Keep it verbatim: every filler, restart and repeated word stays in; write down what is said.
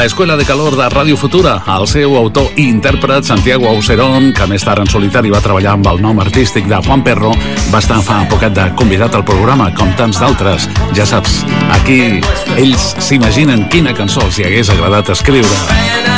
la Escuela de Calor de Ràdio Futura. El seu autor i intèrpret, Santiago Auserón, que més tard en solitari va treballar amb el nom artístic de Juan Perro, va estar fa poquet de convidat al programa, com tants d'altres. Ja saps, aquí ells s'imaginen quina cançó els hi hagués agradat escriure.